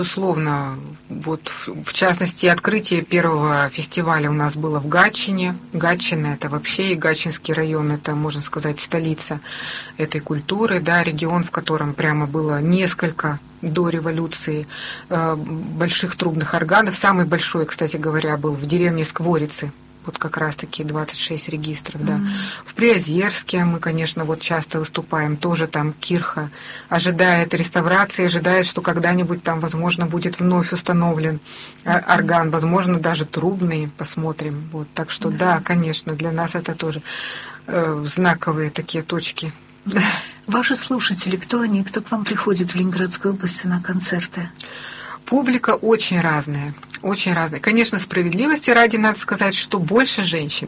Безусловно, вот в частности, открытие первого фестиваля у нас было в Гатчине. Гатчина – это вообще и Гатчинский район, это, можно сказать, столица этой культуры, да, регион, в котором прямо было несколько до революции больших трубных органов. Самый большой, кстати говоря, был в деревне Скворицы. Вот как раз-таки 26 регистров, да. В Приозерске мы, конечно, вот часто выступаем, тоже там кирха ожидает реставрации, ожидает, что когда-нибудь там, возможно, будет вновь установлен орган, возможно, даже трубный, посмотрим. Вот, так что, да, конечно, для нас это тоже знаковые такие точки. Ваши слушатели, кто они, кто к вам приходит в Ленинградской области на концерты? Публика очень разная, очень разная. Конечно, справедливости ради надо сказать, что больше женщин.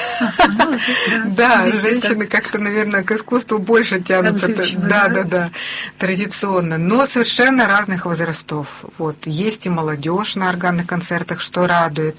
Да, женщины как-то, наверное, к искусству больше тянутся. Да, традиционно. Но совершенно разных возрастов. Вот. Есть и молодежь на органных концертах, что радует.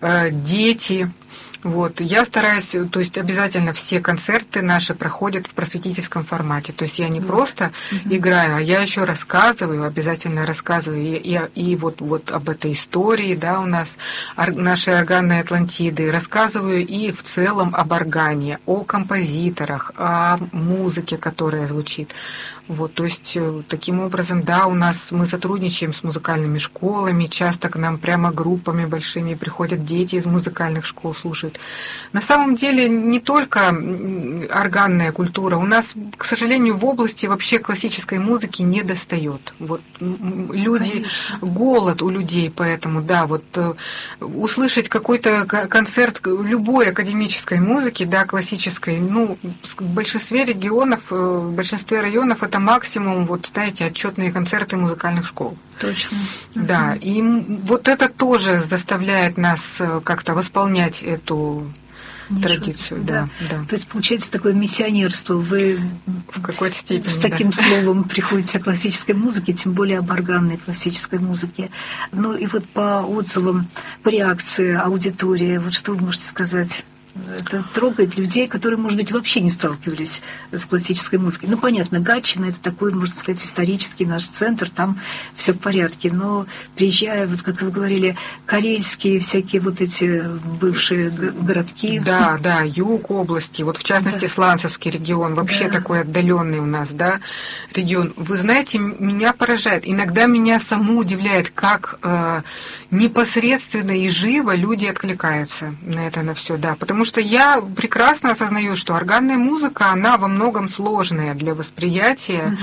Дети. Вот. Я стараюсь, то есть обязательно все концерты наши проходят в просветительском формате. То есть я не просто играю, а я еще рассказываю, обязательно рассказываю и вот об этой истории, да, у нас нашей органной Атлантиды, рассказываю и в целом об органе, о композиторах, о музыке, которая звучит. Вот, то есть таким образом, да, мы сотрудничаем с музыкальными школами, часто к нам прямо группами большими приходят дети из музыкальных школ, слушают. На самом деле не только органная культура, у нас, к сожалению, в области вообще классической музыки не достает. Вот люди, голод у людей, поэтому, да, вот услышать какой-то концерт любой академической музыки, да, классической, ну, в большинстве регионов, в большинстве районов это максимум, вот, знаете, отчетные концерты музыкальных школ. Точно. Да, и вот это тоже заставляет нас как-то восполнять эту традицию. Да. То есть получается такое миссионерство. Вы в какой-то степени с таким словом приходите о классической музыке, тем более об органной классической музыке. Ну и вот по отзывам, по реакции аудитории, вот что вы можете сказать? Это трогает людей, которые, может быть, вообще не сталкивались с классической музыкой. Ну, понятно, Гатчина — это такой, можно сказать, исторический наш центр, там все в порядке. Но приезжая, вот как вы говорили, карельские всякие вот эти бывшие городки. Да, юг области, вот в частности Сланцевский регион, вообще такой отдаленный у нас, да, регион. Вы знаете, меня поражает, иногда меня саму удивляет, как непосредственно и живо люди откликаются на это, на все, да, потому что я прекрасно осознаю, что органная музыка, она во многом сложная для восприятия,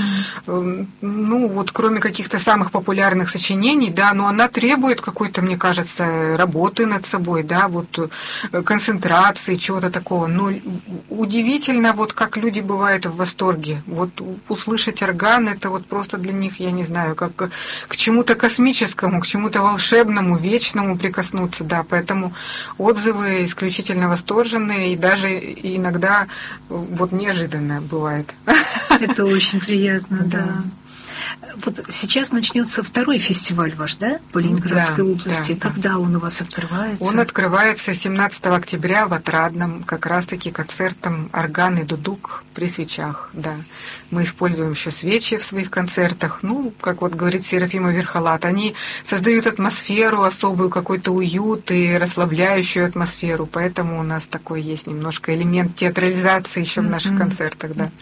ну, вот кроме каких-то самых популярных сочинений, да, но она требует какой-то, мне кажется, работы над собой, да, вот концентрации, чего-то такого, но удивительно, вот как люди бывают в восторге, вот услышать орган, это вот просто для них, я не знаю, как к чему-то космическому, к чему-то волшебному, вечному прикоснуться, да, поэтому отзывы исключительно восторженные и даже иногда вот неожиданно бывает. Это очень приятно, да. Вот сейчас начнется второй фестиваль ваш, да, по Ленинградской области. Когда он у вас открывается? Он открывается 17 октября в Отрадном, как раз-таки концертом орган и дудук при свечах, да. Мы используем еще свечи в своих концертах. Ну, как вот говорит Серафима Верхолат, они создают атмосферу, особую какой-то уют и расслабляющую атмосферу, поэтому у нас такой есть немножко элемент театрализации еще в наших концертах, да.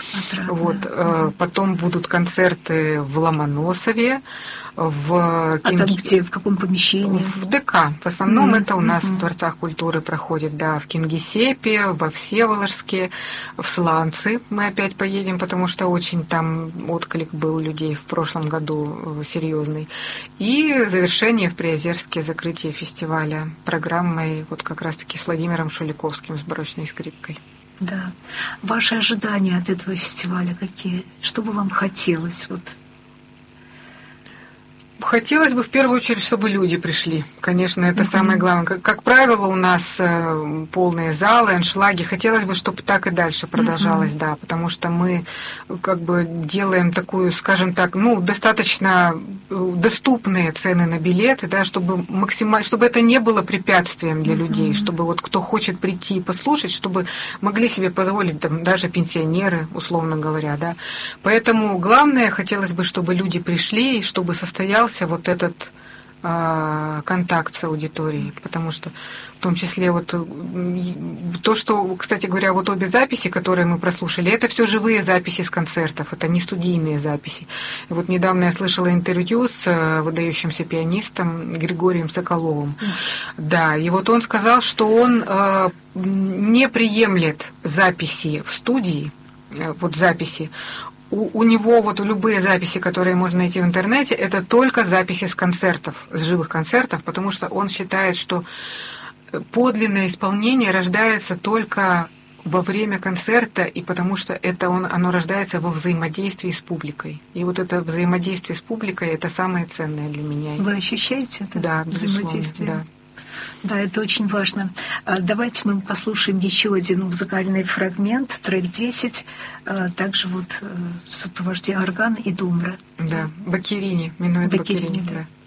Вот, потом будут концерты в Ломоносове, в там где, в каком помещении? В ДК. В основном это у нас в Дворцах культуры проходит, да, в Кингисеппе, во Всеволожске, в Сланцы мы опять поедем, потому что очень там отклик был людей в прошлом году серьезный. И завершение в Приозерске, закрытие фестиваля программой вот как раз-таки с Владимиром Шуликовским, с барочной скрипкой. Да. Ваши ожидания от этого фестиваля какие? Что бы вам хотелось? Вот. Хотелось бы в первую очередь, чтобы люди пришли. Конечно, это самое главное. Как правило, у нас полные залы, аншлаги. Хотелось бы, чтобы так и дальше продолжалось, да, потому что мы как бы делаем такую, скажем так, ну, достаточно доступные цены на билеты, да, чтобы максимально, чтобы это не было препятствием для людей, чтобы вот кто хочет прийти и послушать, чтобы могли себе позволить там, даже пенсионеры, условно говоря, да. Поэтому главное, хотелось бы, чтобы люди пришли и чтобы состоялся сохранялся вот этот контакт с аудиторией, потому что в том числе вот то, что, кстати говоря, вот обе записи, которые мы прослушали, это все живые записи с концертов, это не студийные записи. И вот недавно я слышала интервью с выдающимся пианистом Григорием Соколовым. Да, и вот он сказал, что он не приемлет записи в студии, вот записи. У него вот любые записи, которые можно найти в интернете, это только записи с концертов, с живых концертов, потому что он считает, что подлинное исполнение рождается только во время концерта, и потому что оно рождается во взаимодействии с публикой. И вот это взаимодействие с публикой – это самое ценное для меня. Вы ощущаете это? Да, взаимодействие? Да. Да, это очень важно. Давайте мы послушаем еще один музыкальный фрагмент, трек 10, также вот в сопровождении органа и думбра. Да, Баккерини, минуэт Баккерини, да.